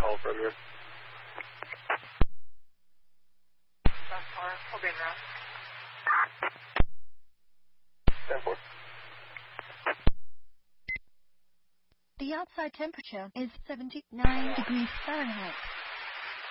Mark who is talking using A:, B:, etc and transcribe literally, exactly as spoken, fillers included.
A: call from you.
B: That's four. We'll be in route.
A: ten four.
C: The outside temperature is seventy-nine degrees Fahrenheit.